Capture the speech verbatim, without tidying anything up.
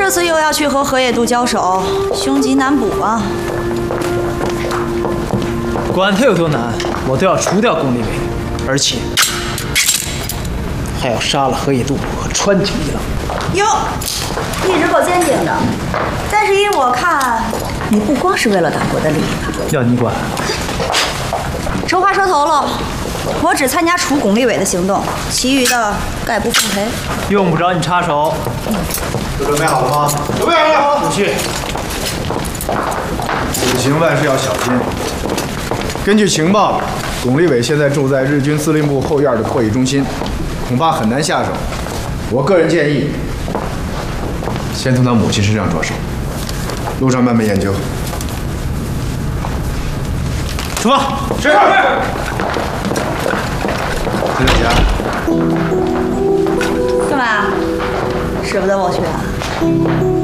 这次又要去和河野渡交手，凶吉难卜啊！ 管他有多难，我都要除掉宫立伟，而且还要杀了河野渡和川井一郎。 哟，一直够坚定的，但是依我看，你不光是为了党国的利益吧？ 要你管？ 丑话说头了，我只参加除巩立伟的行动，其余的概不奉陪。 用不着你插手。 都准备好了吗？准备好了。 我去。 此行万事要小心。根据情报，巩立伟现在住在日军司令部后院的会议中心，恐怕很难下手。我个人建议，先从他母亲身上着手，路上慢慢研究。 出发。 是。陈小霞， 干嘛？舍不得我去啊？